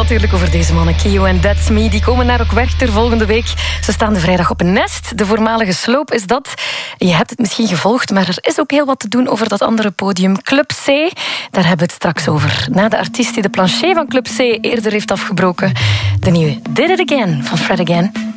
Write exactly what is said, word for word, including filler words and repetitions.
natuurlijk over deze mannen. Kio en That's Me, die komen naar ook Werchter volgende week. Ze staan de vrijdag op een nest. De voormalige sloop is dat. Je hebt het misschien gevolgd, maar er is ook heel wat te doen over dat andere podium. Club C, daar hebben we het straks over. Na de artiest die de plancher van Club C eerder heeft afgebroken. De nieuwe Did It Again van Fred Again.